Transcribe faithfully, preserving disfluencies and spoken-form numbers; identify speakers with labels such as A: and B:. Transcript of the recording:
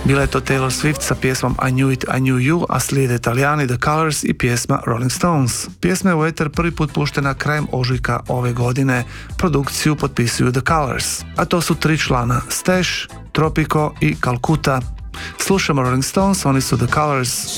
A: Bila je to Taylor Swift sa pjesmom I Knew It, I Knew You, a slijede Italijani The Colors i pjesma Rolling Stones. Pjesma je u eter prvi put puštena krajem ožujka ove godine. Produkciju potpisuju The Colors, a to su tri člana: Stash, Tropico i Calcutta. Slušamo Rolling Stones, oni su The Colors.